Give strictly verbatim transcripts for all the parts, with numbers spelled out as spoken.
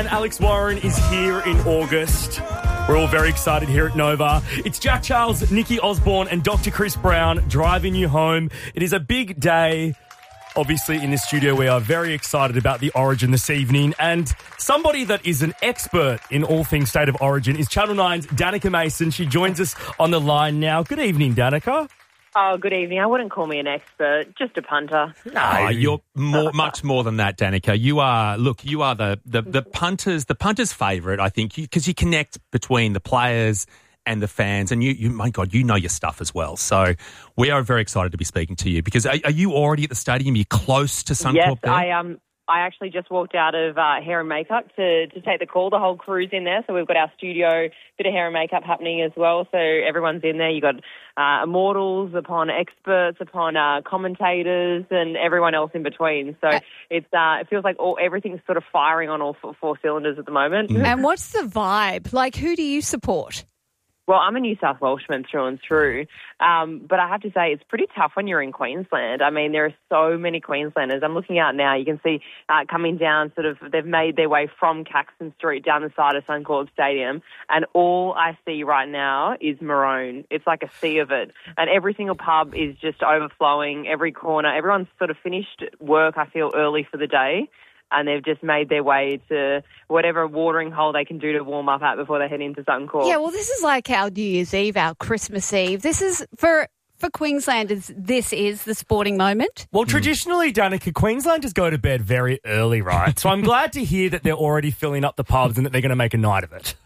And Alex Warren is here in August. We're all very excited here at Nova. It's Jack Charles, Nikki Osborne and Doctor Chris Brown driving you home. It is a big day. Obviously, in the studio, we are very excited about the Origin this evening. And somebody that is an expert in all things State of Origin is Channel nine's Danica Mason. She joins us on the line now. Good evening, Danica. Oh, good evening. I wouldn't call me an expert, just a punter. No, you're more, much more than that, Danica. You are, look, you are the, the, the punters, the punter's favourite, I think, because you, you connect between the players and the fans, and you, you, my God, you know your stuff as well. So we are very excited to be speaking to you because are, are you already at the stadium? Are you close to Suncorp? Yes, there? I um, I actually just walked out of uh, hair and makeup to, to take the call. The whole crew's in there, so we've got our studio, bit of hair and makeup happening as well. So everyone's in there. You got uh, immortals upon experts, upon uh, commentators, and everyone else in between. So it's uh, it feels like all everything's sort of firing on all four, four cylinders at the moment. Mm. And what's the vibe? Like, who do you support? Well, I'm a New South Welshman through and through, um, but I have to say it's pretty tough when you're in Queensland. I mean, there are so many Queenslanders. I'm looking out now. You can see uh, coming down sort of, they've made their way from Caxton Street down the side of Suncorp Stadium, and all I see right now is maroon. It's like a sea of it, and every single pub is just overflowing, every corner. Everyone's sort of finished work, I feel, early for the day, and they've just made their way to whatever watering hole they can do to warm up at before they head into Suncorp. Yeah, well, this is like our New Year's Eve, our Christmas Eve. This is, for for Queenslanders, this is the sporting moment. Well, traditionally, Danica, Queenslanders go to bed very early, right? So I'm glad to hear that they're already filling up the pubs and that they're going to make a night of it.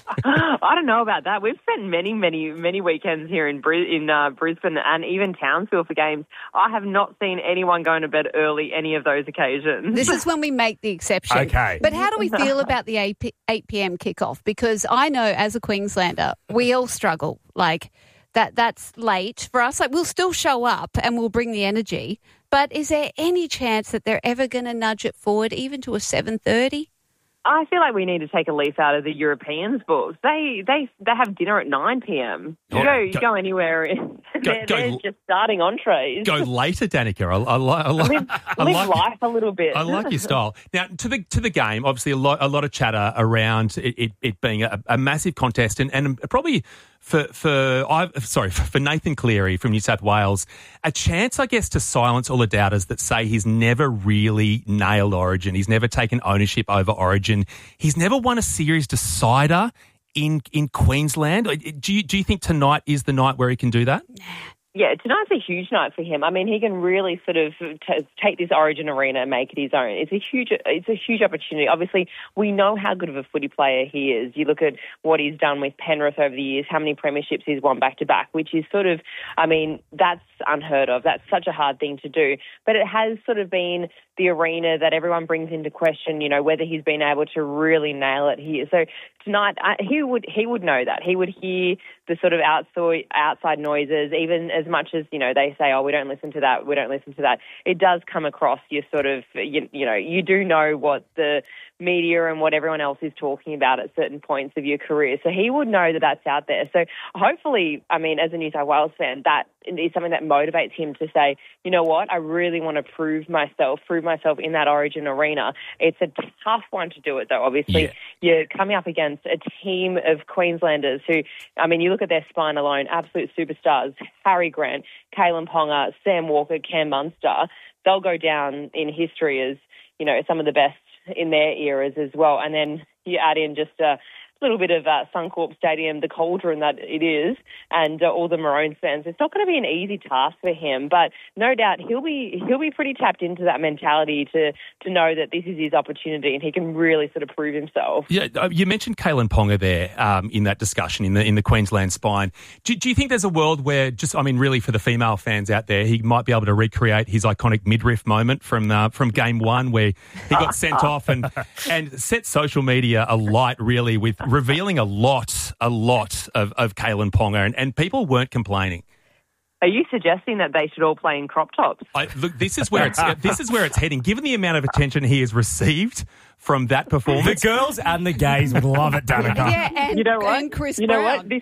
I don't know about that. We've spent many, many, many weekends here in Bris- in uh, Brisbane and even Townsville for games. I have not seen anyone going to bed early any of those occasions. This is when we make the exception. Okay. But how do we feel about the eight p.m. kickoff? Because I know as a Queenslander, we all struggle. Like, that that's late for us. Like, we'll still show up and we'll bring the energy. But is there any chance that they're ever going to nudge it forward even to a seven thirty? I feel like we need to take a leaf out of the Europeans' books. They they they have dinner at nine p.m. You Yeah, go, you go- go anywhere, they're, go- they're just starting entrees. Go later, Danica. I, I, I, I, live I live like, life a little bit. I like your style. Now, to the to the game, obviously a lot a lot of chatter around it, it, it being a, a massive contest, and, and probably for for I sorry for Nathan Cleary from New South Wales, a chance, I guess, to silence all the doubters that say he's never really nailed Origin. He's never taken ownership over Origin. He's never won a series decider in in Queensland. Do you do you think tonight is the night where he can do that? Yeah, tonight's a huge night for him. I mean, he can really sort of t- take this Origin arena and make it his own. It's a huge, it's a huge opportunity. Obviously, we know how good of a footy player he is. You look at what he's done with Penrith over the years, how many premierships he's won back to back, which is sort of, I mean, that's unheard of. That's such a hard thing to do. But it has sort of been the arena that everyone brings into question, you know, whether he's been able to really nail it here. So tonight, I, he would he would know that. He would hear the sort of outside outside noises, even as much as, you know, they say, oh, we don't listen to that, we don't listen to that. It does come across. You sort of, you, you know, you do know what the media and what everyone else is talking about at certain points of your career. So he would know that that's out there. So hopefully, I mean, as a New South Wales fan, that is something that motivates him to say, you know what, I really want to prove myself, prove myself in that Origin arena. It's a tough one to do it, though. Obviously, Yeah. you're coming up against a team of Queenslanders who, I mean, you look at their spine alone, absolute superstars, Harry Grant, Kalen Ponga, Sam Walker, Cam Munster. They'll go down in history as, you know, some of the best in their eras as well. And then you add in just a little bit of uh, Suncorp Stadium, the cauldron that it is, and uh, all the Maroons fans. It's not going to be an easy task for him, but no doubt he'll be he'll be pretty tapped into that mentality to to know that this is his opportunity and he can really sort of prove himself. Yeah, uh, you mentioned Kalen Ponga there um, in that discussion in the in the Queensland spine. Do, do you think there's a world where, just I mean, really for the female fans out there, he might be able to recreate his iconic midriff moment from uh, from game one where he got sent off and and set social media alight really with revealing a lot, a lot of, of Kalen Ponga, and, and people weren't complaining. Are you suggesting that they should all play in crop tops? I, look, this is where it's this is where it's heading. Given the amount of attention he has received from that performance, The girls and the gays would love it, Danica. Yeah, and, You know what? and Chris you know Brown. what? This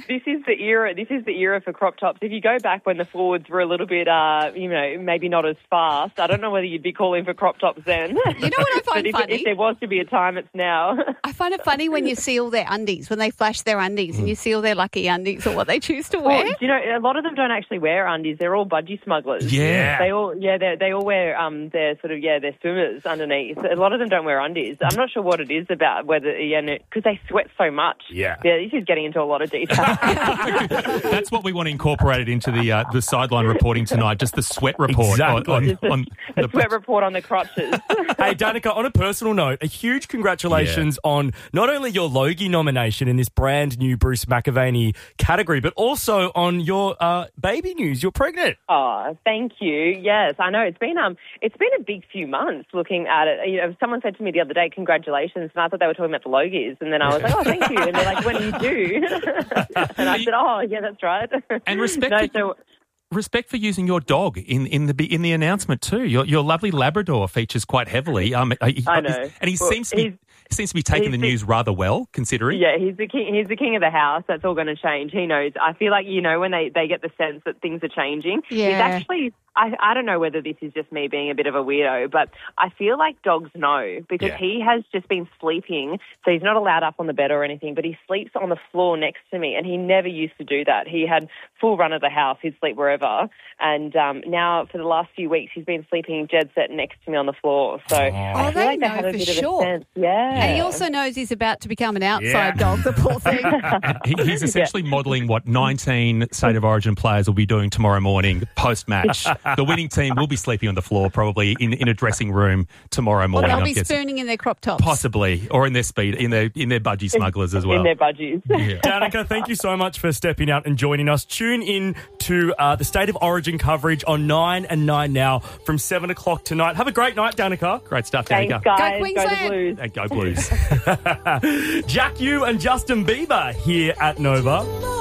this is the era. This is the era for crop tops. If you go back when the forwards were a little bit, uh, you know, maybe not as fast, I don't know whether you'd be calling for crop tops then. You know what I find but if, funny? if there was to be a time, it's now. I find it funny when you see all their undies, when they flash their undies and you see all their lucky undies or what they choose to wear. Well, you know, a lot of them don't actually wear undies. They're all budgie smugglers. Yeah. They all, yeah, they they all wear um their sort of yeah their swimmers underneath. A lot of them don't wear undies. I'm not sure what it is about whether yeah because they sweat so much. Yeah. Yeah, this is getting into a lot of detail. That's what we want incorporated into the uh, the sideline reporting tonight. Just the sweat report Exactly. on, Just on, a, on a the sweat report on the crotches. Hey, Danica, on a personal note, a huge congratulations on not only your Logie nomination in this brand new Bruce McAvaney category, but also on your uh, baby news. You're pregnant. Oh, thank you. Yes, I know it's been um it's been a big few months looking at it. You know, someone said to me the other day, "Congratulations," and I thought they were talking about the Logies, and then I was like, "Oh, thank you," and they're like, "When are you due?" And I said, "Oh, yeah, that's right." And respect no, for, so, respect for using your dog in, in the in the announcement too. Your your lovely Labrador features quite heavily. Um, he, I know. and he Well, seems to be he's- seems to be taking the he's the- news rather well, considering. Yeah, he's the king. He's the king of the house. That's all going to change. He knows. I feel like you know when they, they get the sense that things are changing. Yeah. It's actually. I, I don't know whether this is just me being a bit of a weirdo, but I feel like dogs know because Yeah. he has just been sleeping. So he's not allowed up on the bed or anything, but he sleeps on the floor next to me, and he never used to do that. He had full run of the house. He'd sleep wherever, and um, now for the last few weeks he's been sleeping dead set next to me on the floor. So I Oh, feel they like they know have a for bit sure. of a sense. Yeah. And he also knows he's about to become an outside Yeah. dog, the poor thing. And he, he's essentially modelling what nineteen State of Origin players will be doing tomorrow morning post-match. The winning team will be sleeping on the floor, probably in, in a dressing room tomorrow Or morning. they'll I'm be guessing. spooning in their crop tops. Possibly, or in their speed, in their in their budgie smugglers as well. In their budgies. Yeah. Danica, thank you so much for stepping out and joining us. Tune in to uh, the State of Origin coverage on nine and nine now from seven o'clock tonight. Have a great night, Danica. Great stuff, Thanks, Danica. guys. Go Go the Queensland. Blues. And go Blues. Jack Yu and Justin Bieber here at Nova.